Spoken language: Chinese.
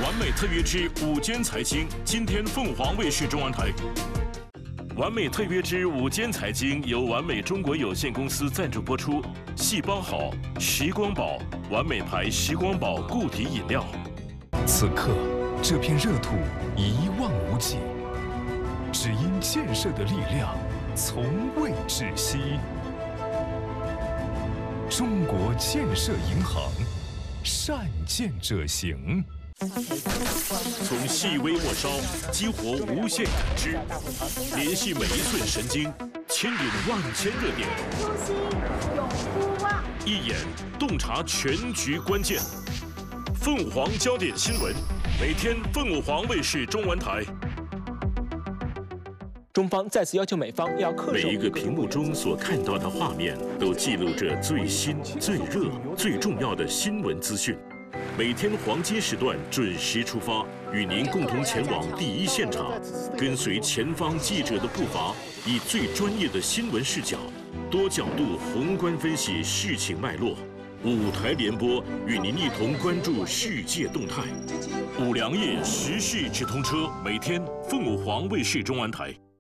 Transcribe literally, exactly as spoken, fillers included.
完美特约之午间财经，今天凤凰卫视中文台。完美特约之午间财经由完美中国有限公司赞助播出。细胞好，时光宝，完美牌时光宝固体饮料。 此刻，这片热土一望无际，只因建设的力量从未止息。中国建设银行，善建者行。 从细微末梢激活无限感知，联系每一寸神经，牵引万千热点。 初心永不忘， 一眼洞察全局关键。凤凰焦点新闻，每天凤凰卫视中文台。 中方再次要求美方要恪守每一个屏幕中所看到的画面，都记录着最新、最热、最重要的新闻资讯。每天黄金时段准时出发，与您共同前往第一现场，跟随前方记者的步伐，以最专业的新闻视角，多角度宏观分析事情脉络。五台联播与您一同关注世界动态。五粮液时事直通车，每天凤凰卫视中文台。